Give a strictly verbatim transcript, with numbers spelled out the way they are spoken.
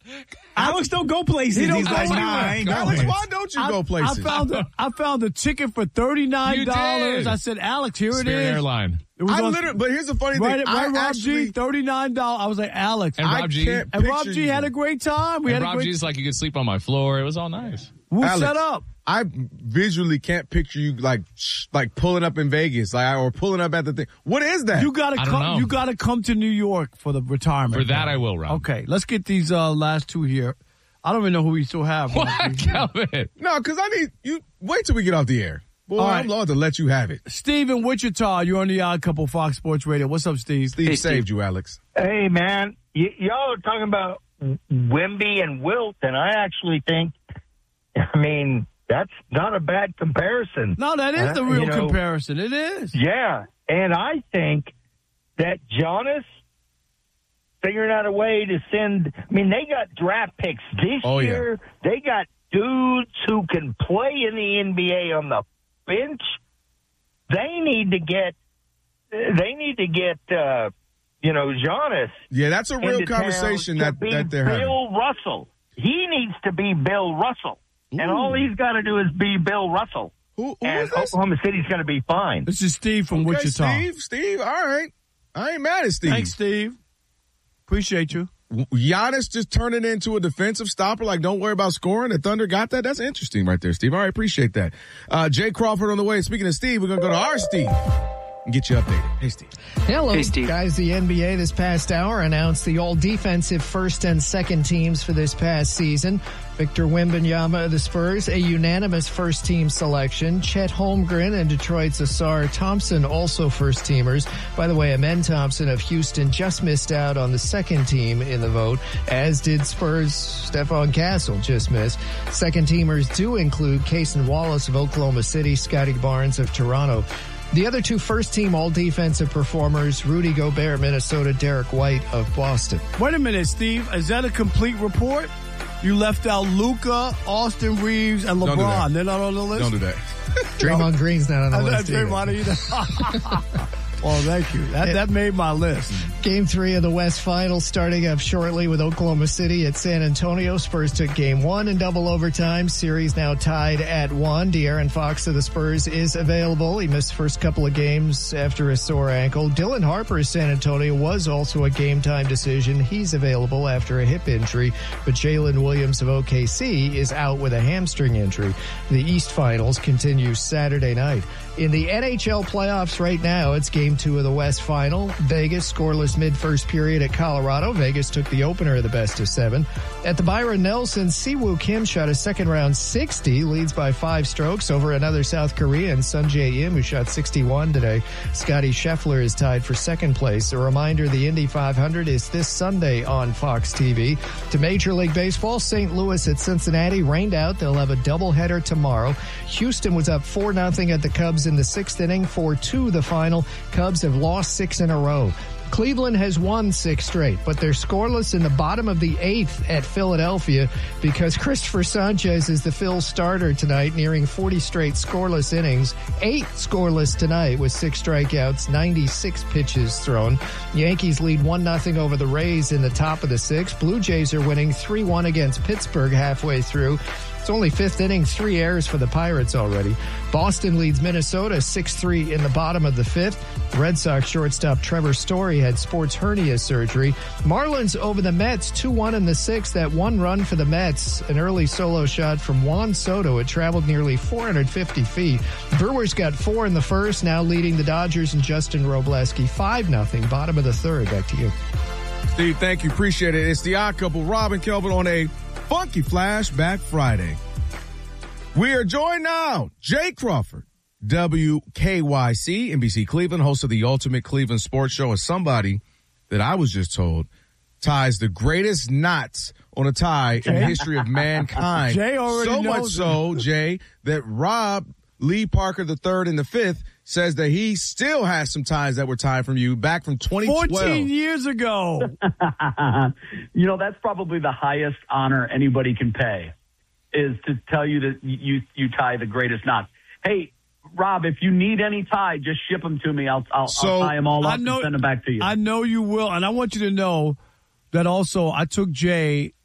Alex don't go places. He don't He's go like, nah, anywhere. I ain't Alex, going. why don't you I, go places? I found a, I found a ticket for thirty-nine dollars. did. I said, Alex, here Spirit it is. Airline. It was I on- literally, but here's the funny right, thing. right, I Rob actually, G, thirty-nine dollars. I was like, Alex. And I Rob G. can't And Rob picture G you. had a great time. We And had Rob a great G's like, you could sleep on my floor. It was all nice. We'll Alex, set up. I visually can't picture you like sh- like pulling up in Vegas, like or pulling up at the thing. What is that? You gotta I don't come. know. You gotta come to New York for the retirement. For that, I will, Rob. Okay, let's get these uh, last two here. I don't even know who we still have. What, Calvin? no, because I need you. Wait till we get off the air. Boy, All I'm right. going to let you have it. Steve in Wichita. You're on the Odd Couple Fox Sports Radio. What's up, Steve? Steve Hey, saved Steve. you, Alex. Hey, man, y- y'all are talking about Wemby and Wilt, and I actually think, I mean, that's not a bad comparison. No, that is Uh, the real you know, comparison. It is. Yeah, and I think that Giannis figuring out a way to send. I mean, they got draft picks this Oh, yeah. year. They got dudes who can play in the N B A on the bench. They need to get. They need to get. Uh, you know, Giannis. Yeah, that's a real into town conversation to that, be that they're having. Bill Russell. He needs to be Bill Russell, and all he's got to do is be Bill Russell. Who, who and is this? Oklahoma City's going to be fine. This is Steve from Okay, Wichita. Steve, Steve, all right. I ain't mad at Steve. Thanks, Steve. Appreciate you. Giannis just turning into a defensive stopper, like don't worry about scoring. The Thunder got that. That's interesting right there, Steve. All right, appreciate that. Uh, Jay Crawford on the way. Speaking of Steve, we're going to go to our Steve and get you updated. Hey, Steve. Hello, Hey, Steve. guys. The N B A this past hour announced the all-defensive first and second teams for this past season. Victor Wembanyama of the Spurs, a unanimous first-team selection. Chet Holmgren and Detroit's Asar Thompson, also first-teamers. By the way, Amen Thompson of Houston just missed out on the second team in the vote, as did Spurs' Stephon Castle, just missed. Second-teamers do include Cason Wallace of Oklahoma City, Scotty Barnes of Toronto. The other two first-team all-defensive performers, Rudy Gobert, Minnesota, Derek White of Boston. Wait a minute, Steve. Is that a complete report? You left out Luka, Austin Reeves, and Don't do LeBron. that. They're not on the list? Don't do that. Draymond Green's not on the I list didn't either. Draymond either. Well, thank you. That, that made my list. Game three of the West Finals starting up shortly with Oklahoma City at San Antonio. Spurs took game one in double overtime. Series now tied at one. De'Aaron Fox of the Spurs is available. He missed the first couple of games after a sore ankle. Dylan Harper of San Antonio was also a game time decision. He's available after a hip injury, but Jalen Williams of O K C is out with a hamstring injury. The East Finals continues Saturday night. In the N H L playoffs right now, it's game two of the West Final. Vegas scoreless mid-first period at Colorado. Vegas took the opener of the best of seven. At the Byron Nelson, Siwoo Kim shot a second round sixty, leads by five strokes over another South Korean, Sun Jae-im, who shot sixty-one today. Scotty Scheffler is tied for second place. A reminder, the Indy five hundred is this Sunday on Fox T V. To Major League Baseball, Saint Louis at Cincinnati rained out. They'll have a doubleheader tomorrow. Houston was up four nothing at the Cubs in the sixth inning, four two the final. Cubs have lost six in a row. Cleveland has won six straight, but they're scoreless in the bottom of the eighth at Philadelphia because Christopher Sanchez is the Phil's starter tonight, nearing forty straight scoreless innings. Eight scoreless tonight with six strikeouts, ninety-six pitches thrown. Yankees lead one nothing over the Rays in the top of the sixth. Blue Jays are winning three one against Pittsburgh halfway through. It's only fifth inning, three errors for the Pirates already. Boston leads Minnesota six three in the bottom of the fifth. Red Sox shortstop Trevor Story had sports hernia surgery. Marlins over the Mets two one in the sixth. That one run for the Mets, an early solo shot from Juan Soto. It traveled nearly four hundred fifty feet. Brewers got four in the first, now leading the Dodgers and Justin Robleski five nothing. Bottom of the third. Back to you. Steve, thank you. Appreciate it. It's the Odd Couple, Rob and Kelvin on a Funky Flashback Friday. We are joined now, Jay Crawford, W K Y C, N B C Cleveland, host of the Ultimate Cleveland Sports Show, is somebody that I was just told ties the greatest knots on a tie in the history of mankind. Jay already so much knows so, Jay, that Rob Lee Parker the third and the fifth says that he still has some ties that were tied from you back from twenty twelve. fourteen years ago. You know, that's probably the highest honor anybody can pay, is to tell you that you you tie the greatest knots. Hey, Rob, if you need any tie, just ship them to me. I'll I'll, So, I'll tie them all I up know- and send them back to you. I know you will, and I want you to know that also I took Jay